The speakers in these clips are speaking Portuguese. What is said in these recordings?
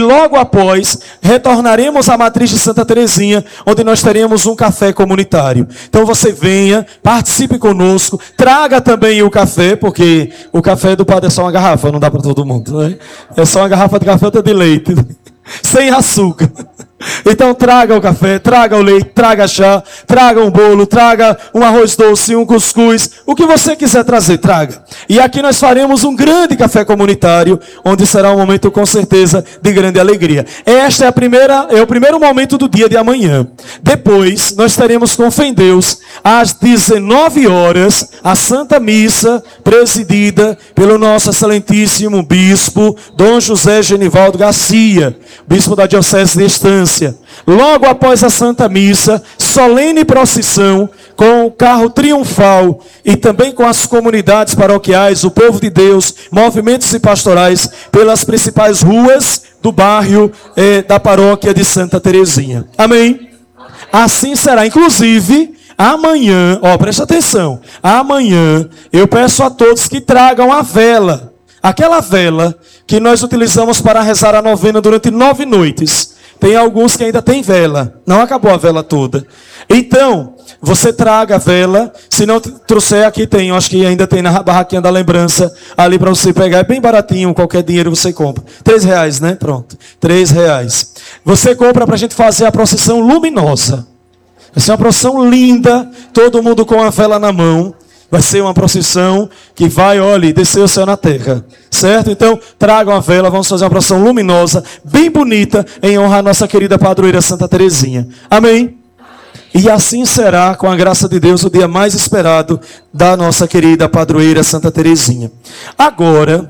logo após retornaremos à matriz de Santa Terezinha, onde nós teremos um café comunitário. Então você venha, participe conosco, traga também o café, porque o café do padre é só uma garrafa, não dá para todo mundo, né? É só uma garrafa de café ou de leite, sem açúcar. Então traga o café, traga o leite, traga chá, traga um bolo, traga um arroz doce, um cuscuz, o que você quiser trazer, traga. E aqui nós faremos um grande café comunitário, onde será um momento com certeza de grande alegria. Esta é o primeiro momento do dia de amanhã. Depois nós teremos com fé em Deus, às 19 horas, a Santa Missa, presidida pelo nosso excelentíssimo bispo, Dom José Genivaldo Garcia, bispo da Diocese de Estância. Logo após a Santa Missa, solene procissão com o carro triunfal e também com as comunidades paroquiais, o povo de Deus, movimentos e pastorais pelas principais ruas do bairro da paróquia de Santa Terezinha. Amém? Assim será. Inclusive, amanhã, preste atenção, amanhã eu peço a todos que tragam a vela, aquela vela que nós utilizamos para rezar a novena durante 9 noites. Tem alguns que ainda tem vela. Não acabou a vela toda. Então, você traga a vela. Se não trouxer, aqui tem. Eu acho que ainda tem na barraquinha da lembrança. Ali para você pegar. É bem baratinho. Qualquer dinheiro você compra. R$3, né? Pronto. R$3. Você compra para a gente fazer a procissão luminosa. Vai ser uma procissão linda. Todo mundo com a vela na mão. Vai ser uma procissão que vai, olha, descer o céu na terra. Certo? Então, tragam a vela, vamos fazer uma procissão luminosa, bem bonita, em honra à nossa querida padroeira Santa Terezinha. Amém? E assim será, com a graça de Deus, o dia mais esperado da nossa querida padroeira Santa Terezinha. Agora,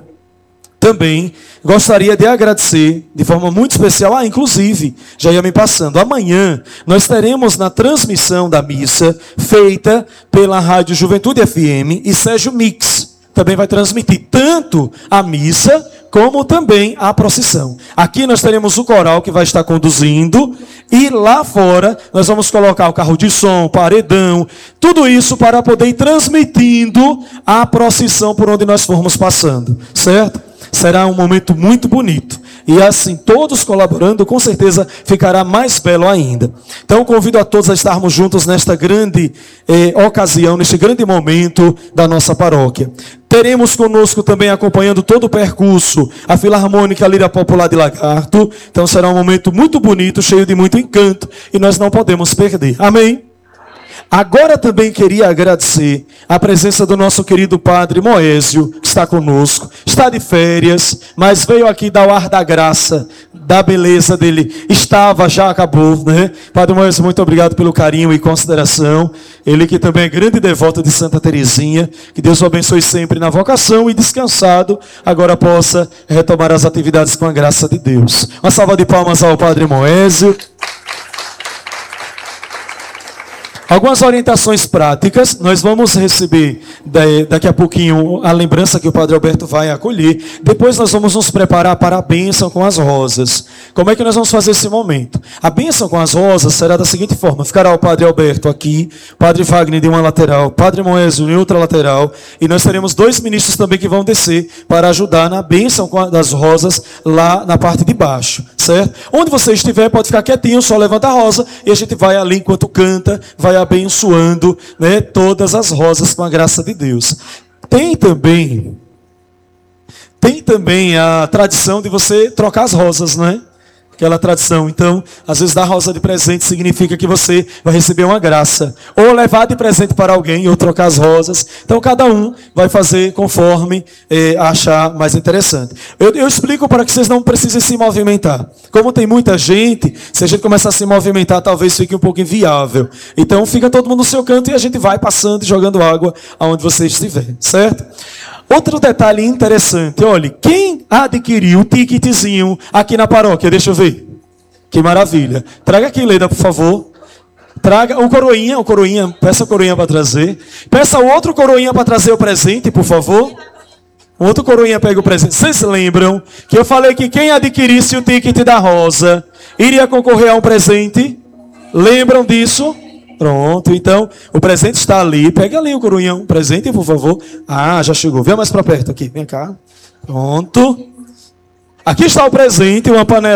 também gostaria de agradecer de forma muito especial, inclusive, já ia me passando, amanhã nós teremos na transmissão da missa, feita pela Rádio Juventude FM e Sérgio Mix, também vai transmitir tanto a missa, como também a procissão. Aqui nós teremos o coral que vai estar conduzindo, e lá fora nós vamos colocar o carro de som, paredão, tudo isso para poder ir transmitindo a procissão por onde nós formos passando, certo? Será um momento muito bonito. E assim, todos colaborando, com certeza ficará mais belo ainda. Então, convido a todos a estarmos juntos nesta grande ocasião, neste grande momento da nossa paróquia. Teremos conosco também, acompanhando todo o percurso, a Filarmônica Lira Popular de Lagarto. Então, será um momento muito bonito, cheio de muito encanto, e nós não podemos perder. Amém? Agora também queria agradecer a presença do nosso querido Padre Moésio, que está conosco, está de férias, mas veio aqui dar o ar da graça, da beleza dele. Estava, já acabou, né? Padre Moésio, muito obrigado pelo carinho e consideração. Ele que também é grande devoto de Santa Terezinha. Que Deus o abençoe sempre na vocação e descansado, agora possa retomar as atividades com a graça de Deus. Uma salva de palmas ao Padre Moésio. Algumas orientações práticas, nós vamos receber daqui a pouquinho a lembrança que o Padre Alberto vai acolher. Depois nós vamos nos preparar para a bênção com as rosas. Como é que nós vamos fazer esse momento? A bênção com as rosas será da seguinte forma: ficará o Padre Alberto aqui, o Padre Wagner de uma lateral, o Padre Moésio em outra lateral, e nós teremos 2 ministros também que vão descer para ajudar na bênção das rosas lá na parte de baixo, certo? Onde você estiver, pode ficar quietinho, só levanta a rosa e a gente vai ali enquanto canta, vai abençoando, né, todas as rosas com a graça de Deus. Tem também a tradição de você trocar as rosas, né? Aquela tradição. Então, às vezes dar rosa de presente significa que você vai receber uma graça. Ou levar de presente para alguém, ou trocar as rosas. Então, cada um vai fazer conforme achar mais interessante. Eu explico para que vocês não precisem se movimentar. Como tem muita gente, se a gente começar a se movimentar, talvez fique um pouco inviável. Então, fica todo mundo no seu canto e a gente vai passando e jogando água aonde você estiver, certo? Outro detalhe interessante, olha, quem adquiriu o ticketzinho aqui na paróquia, deixa eu ver. Que maravilha. Traga aqui, Leida, por favor. Traga o coroinha, peça a coroinha para trazer. Peça o outro coroinha para trazer o presente, por favor. O outro coroinha pega o presente. Vocês lembram que eu falei que quem adquirisse o ticket da rosa iria concorrer a um presente? Lembram disso? Pronto, então, o presente está ali. Pega ali o coroinha, um presente, por favor. Ah, já chegou. Vem mais para perto aqui. Vem cá. Pronto. Aqui está o presente, uma panela.